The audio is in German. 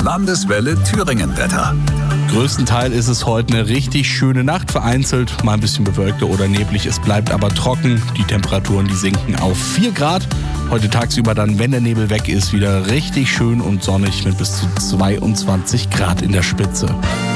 Landeswelle Thüringen-Wetter. Größtenteils ist es heute eine richtig schöne Nacht, vereinzelt mal ein bisschen bewölkt oder neblig. Es bleibt aber trocken. Die Temperaturen, die sinken auf 4 Grad. Heute tagsüber dann, wenn der Nebel weg ist, wieder richtig schön und sonnig mit bis zu 22 Grad in der Spitze.